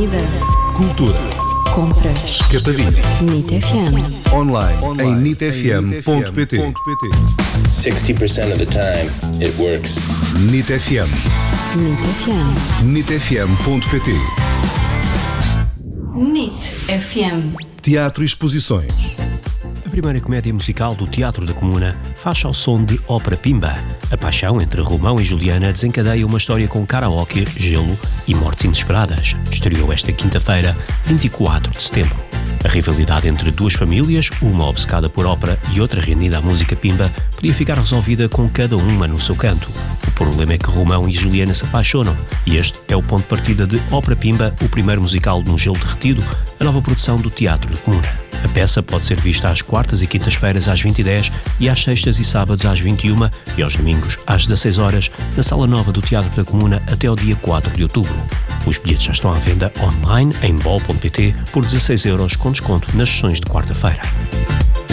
Comida. Cultura. Compras. Escapadinha. NIT FM. Online em nitfm.pt. 60% of the time, it works. NIT FM. NIT FM. nitfm.pt. NIT FM. Teatro e exposições. A primeira comédia musical do Teatro da Comuna faz ao som de Ópera Pimba. A paixão entre Romão e Juliana desencadeia uma história com karaoke, gelo e mortes inesperadas. Estreou esta quinta-feira, 24 de setembro. A rivalidade entre duas famílias, uma obcecada por ópera e outra rendida à música Pimba, podia ficar resolvida com cada uma no seu canto. O problema é que Romão e Juliana se apaixonam, e este é o ponto de partida de Ópera Pimba, o primeiro musical no gelo derretido, a nova produção do Teatro da Comuna. A peça pode ser vista às quartas e quintas-feiras às 20h10 e às sextas e sábados às 21h e aos domingos às 16h na Sala Nova do Teatro da Comuna até ao dia 4 de outubro. Os bilhetes já estão à venda online em bol.pt por 16€ com desconto nas sessões de quarta-feira.